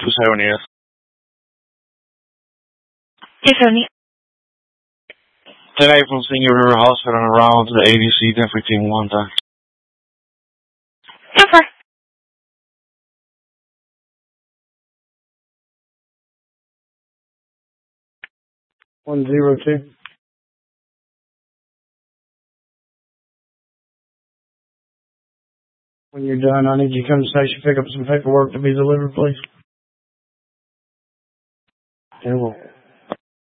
270th. 270. 10-8 from Senior River Hospital and around to the ADC, 1015 one time. Over. 102. When you're done, I need you to come to the station, pick up some paperwork to be delivered, please. Yeah, well.